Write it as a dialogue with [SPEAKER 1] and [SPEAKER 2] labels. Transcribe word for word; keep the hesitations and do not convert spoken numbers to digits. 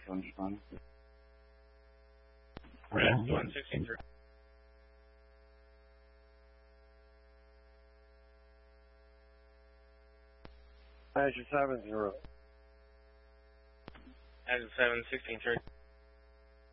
[SPEAKER 1] Sunshine.
[SPEAKER 2] Red one sixty-three.
[SPEAKER 3] Azure seven zero.
[SPEAKER 2] Azure seven sixteen three.